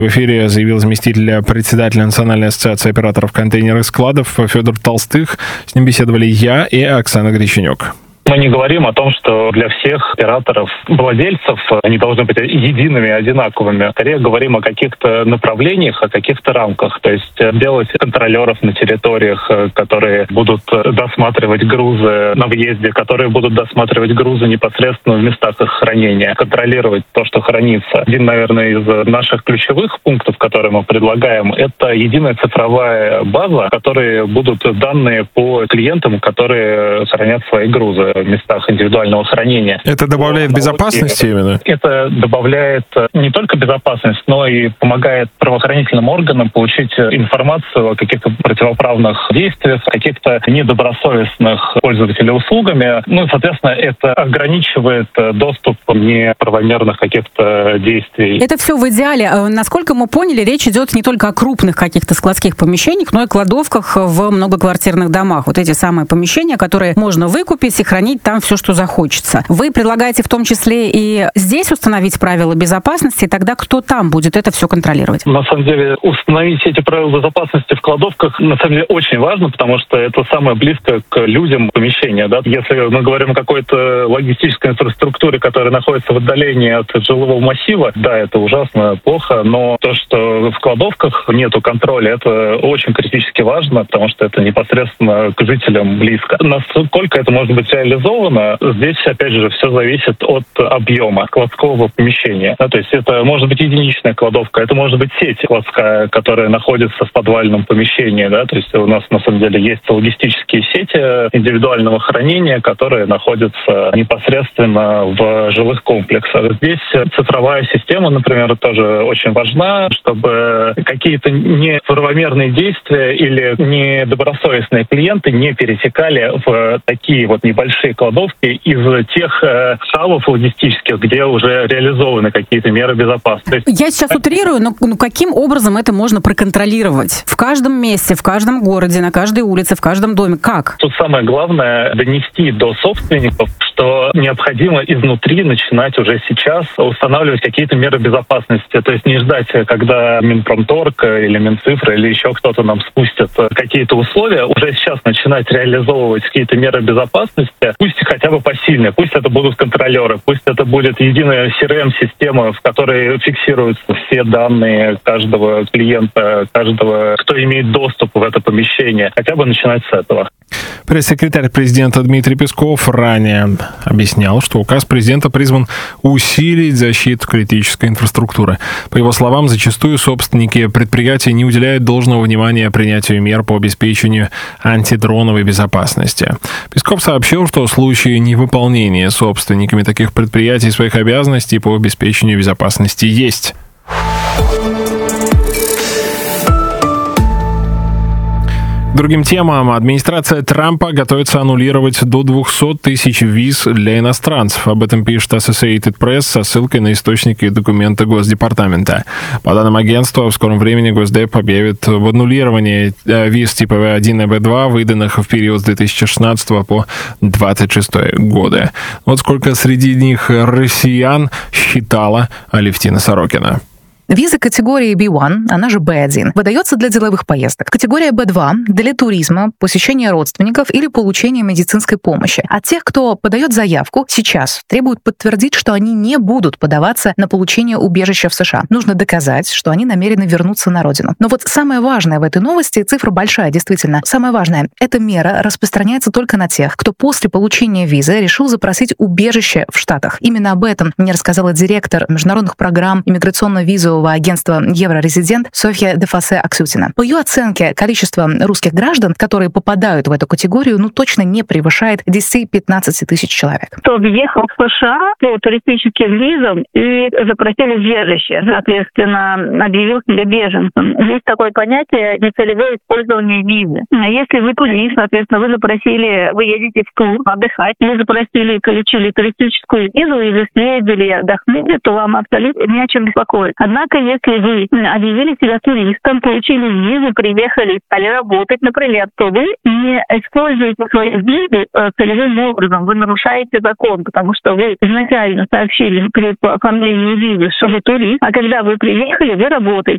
В эфире заявил заместитель председателя Национальной ассоциации операторов контейнерных складов Федор Толстых. С ним беседовали я и Оксана Греченюк. Мы не говорим о том, что для всех операторов, владельцев, они должны быть едиными, одинаковыми. Скорее говорим о каких-то направлениях, о каких-то рамках. То есть делать контролеров на территориях, которые будут досматривать грузы на въезде, которые будут досматривать грузы непосредственно в местах их хранения, контролировать то, что хранится. Один, наверное, из наших ключевых пунктов, которые мы предлагаем, это единая цифровая база, в которой будут данные по клиентам, которые хранят свои грузы в местах индивидуального хранения. Это добавляет безопасности именно? Это добавляет не только безопасность, но и помогает правоохранительным органам получить информацию о каких-то противоправных действиях, каких-то недобросовестных пользователей услугами. Ну и, соответственно, это ограничивает доступ неправомерных каких-то действий. Это все в идеале. Насколько мы поняли, речь идет не только о крупных каких-то складских помещениях, но и кладовках в многоквартирных домах. Вот эти самые помещения, которые можно выкупить и хранить там все, что захочется. Вы предлагаете в том числе и здесь установить правила безопасности, и тогда кто там будет это все контролировать? На самом деле, установить эти правила безопасности в кладовках, на самом деле, очень важно, потому что это самое близкое к людям помещение. Да? Если мы говорим о какой-то логистической инфраструктуре, которая находится в отдалении от жилого массива, да, это ужасно плохо, но то, что в кладовках нету контроля, это очень критически важно, потому что это непосредственно к жителям близко. Насколько это может быть реализовано, здесь, опять же, все зависит от объема складского помещения. Да, то есть это может быть единичная кладовка, это может быть сеть складская, которая находится в подвальном помещении. Да, то есть у нас, на самом деле, есть логистические сети индивидуального хранения, которые находятся непосредственно в жилых комплексах. Здесь цифровая система, например, тоже очень важна, чтобы какие-то неправомерные действия или недобросовестные клиенты не перетекали в такие вот небольшие кладовки из тех хабов логистических, где уже реализованы какие-то меры безопасности. Я сейчас утрирую, но каким образом это можно проконтролировать? В каждом месте, в каждом городе, на каждой улице, в каждом доме? Как? Тут самое главное донести до собственников, что необходимо изнутри начинать уже сейчас устанавливать какие-то меры безопасности. То есть не ждать, когда Минпромторг или Минцифра или еще кто-то нам спустят какие-то условия. Уже сейчас начинать реализовывать какие-то меры безопасности, пусть хотя бы посильные, пусть это будут контролеры, пусть это будет единая CRM-система, в которой фиксируются все данные каждого клиента, каждого, кто имеет доступ в это помещение. Хотя бы начинать с этого. Пресс-секретарь президента Дмитрий Песков ранее объяснял, что указ президента призван усилить защиту критической инфраструктуры. По его словам, зачастую собственники предприятий не уделяют должного внимания принятию мер по обеспечению антидроновой безопасности. Песков сообщил, что в случае невыполнения собственниками таких предприятий своих обязанностей по обеспечению безопасности есть. К другим темам. Администрация Трампа готовится аннулировать до 200 тысяч виз для иностранцев. Об этом пишет Associated Press со ссылкой на источники и документы Госдепартамента. По данным агентства, в скором времени Госдеп объявит в аннулировании виз типа V1 и V2, выданных в период с 2016 по 2026 годы. Вот сколько среди них россиян считала Алевтина Сорокина. Виза категории B1, она же B1, выдается для деловых поездок. Категория B2 — для туризма, посещения родственников или получения медицинской помощи. А тех, кто подает заявку, сейчас требуют подтвердить, что они не будут подаваться на получение убежища в США. Нужно доказать, что они намерены вернуться на родину. Но вот самое важное в этой новости, цифра большая, действительно, самое важное, эта мера распространяется только на тех, кто после получения визы решил запросить убежище в Штатах. Именно об этом мне рассказала директор международных программ иммиграционно-визового агентства «Еврорезидент» Софья Дефасе-Аксютина. По ее оценке, количество русских граждан, которые попадают в эту категорию, точно не превышает 10-15 тысяч человек. Кто въехал в США по туристическим визам и запросили убежище, соответственно, объявил себя беженцем. Есть такое понятие нецелевое использование визы. Если вы турист, соответственно, вы едете в тур отдыхать, вы запросили, получили туристическую визу и вы съездили и отдохнули, то вам абсолютно не о чем беспокоить. Однако Только если вы объявили себя туристом, получили визу, приехали, стали работать, например, то вы не используете свои визы целевым образом. Вы нарушаете закон, потому что вы изначально сообщили при оформлении визы, что вы турист, а когда вы приехали, вы работаете.